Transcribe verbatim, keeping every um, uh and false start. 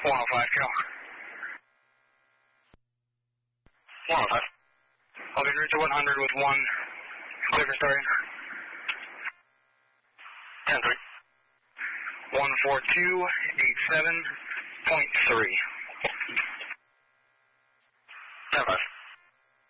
one oh five, Cal. one oh five. I'll be route to one hundred with one. Clear for starting. ten three. one four two eight seven point three.